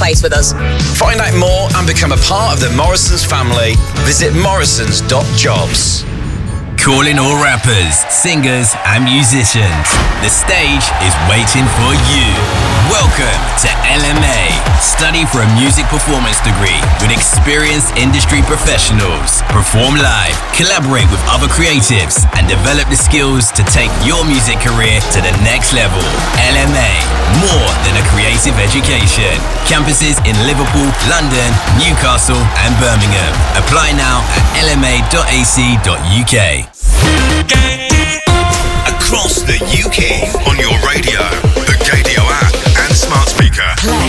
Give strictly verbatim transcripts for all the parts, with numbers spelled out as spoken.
face with us. Find out more and become a part of the Morrisons family. Visit morrisons dot jobs. Calling all rappers, singers and musicians. The stage is waiting for you. Welcome to L M A. Study for a music performance degree with experienced industry professionals. Perform live, collaborate with other creatives and develop the skills to take your music career to the next level. L M A, more than a creative education. Campuses in Liverpool, London, Newcastle and Birmingham. Apply now at l m a dot a c dot u k. Across the U K on your radio, the Gadio app and smart speaker.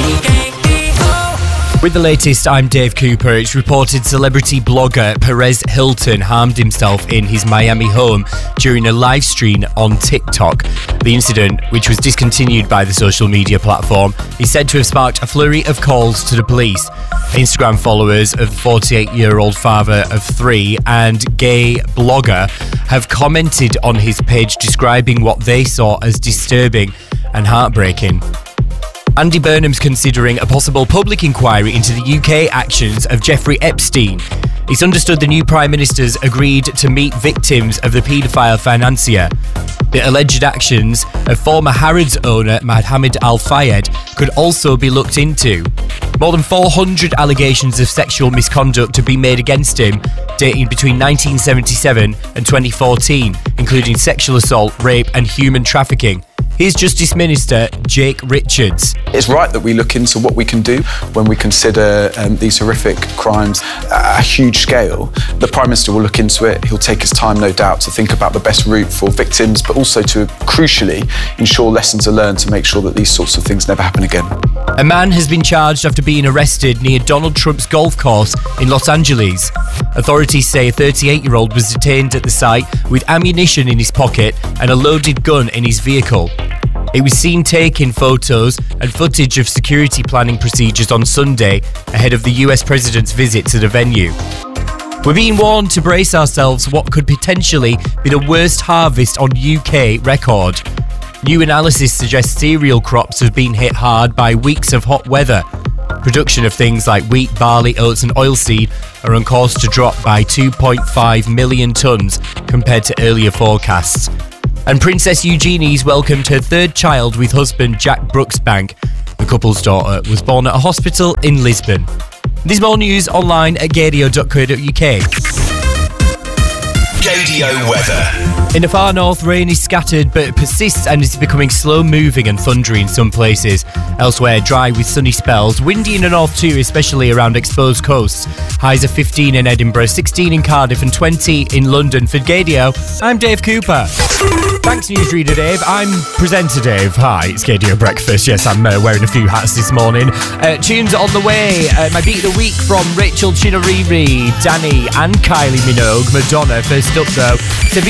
With the latest, I'm Dave Cooper. It's reported celebrity blogger Perez Hilton harmed himself in his Miami home during a live stream on TikTok. The incident, which was discontinued by the social media platform, is said to have sparked a flurry of calls to the police. Instagram followers of the forty-eight-year-old father of three and gay blogger have commented on his page describing what they saw as disturbing and heartbreaking. Andy Burnham's considering a possible public inquiry into the U K actions of Jeffrey Epstein. It's understood the new Prime Minister's agreed to meet victims of the paedophile financier. The alleged actions of former Harrods owner Mohammed Al Fayed could also be looked into. More than four hundred allegations of sexual misconduct have been made against him, dating between nineteen seventy-seven and twenty fourteen, including sexual assault, rape and human trafficking. Here's Justice Minister Jake Richards. It's right that we look into what we can do when we consider um, these horrific crimes at a huge scale. The Prime Minister will look into it. He'll take his time, no doubt, to think about the best route for victims, but also to, crucially, ensure lessons are learned to make sure that these sorts of things never happen again. A man has been charged after being arrested near Donald Trump's golf course in Los Angeles. Authorities say a thirty-eight-year-old was detained at the site with ammunition in his pocket and a loaded gun in his vehicle. It was seen taking photos and footage of security planning procedures on Sunday ahead of the U S President's visit to the venue. We're being warned to brace ourselves for what could potentially be the worst harvest on U K record. New analysis suggests cereal crops have been hit hard by weeks of hot weather. Production of things like wheat, barley, oats and oilseed are on course to drop by two point five million tonnes compared to earlier forecasts. And Princess Eugenie's welcomed her third child with husband Jack Brooksbank. The couple's daughter was born at a hospital in Lisbon. There's more news online at gadio dot co dot u k. Gadio weather. In the far north, rain is scattered but it persists and is becoming slow-moving and thundery in some places. Elsewhere, dry with sunny spells. Windy in the north too, especially around exposed coasts. Highs of fifteen in Edinburgh, sixteen in Cardiff and twenty in London. For Gadio, I'm Dave Cooper. Thanks, newsreader Dave. I'm presenter Dave. Hi, it's Gadio Breakfast. Yes, I'm uh, wearing a few hats this morning. Uh, tunes on the way. Uh, my beat of the week from Rachel Chinoriri, Danny and Kylie Minogue. Madonna. First up though, Sevilla